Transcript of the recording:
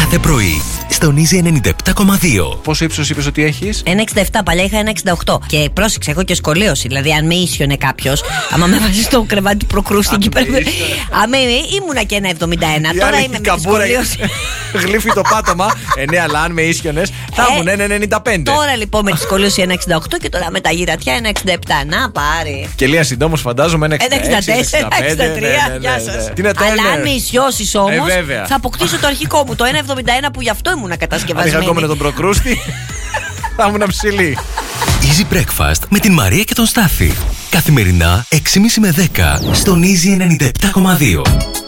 κάθε πρωί στον Easy 97,2. Πόσο ύψος είπες ότι έχεις? 1,67, παλιά είχα 1,68. Και πρόσεξε, έχω και σκολίωση. Δηλαδή, αν με ίσιονε κάποιος, άμα με βάζει στο κρεβάτι του προκρούστη εκεί πέρα. Άμα ήμουνα και 1,71. Τώρα είμαι με σκολίωση. Γλύφει το πάτωμα. Ναι, αλλά αν με ίσιονες θα ήμουν 1,95. Τώρα λοιπόν με τη σκολίωση 1,68 και τώρα με τα γυρατιά 1,67. Να πάρει. Και Λία συντόμως φαντάζομαι 1,64, 1,63. Γεια σας. Αλλά αν με ισιώσεις όμως, θα αποκτήσω το αρχικό μου, το 1,71 που γι' αυτό ήμουν κατασκευασμένη. Αν είχα ακόμα τον προκρούστη, θα ήμουν ψηλή. Easy Breakfast με την Μαρία και τον Στάφη. Καθημερινά 6.30 με 10 στον Easy 97,2.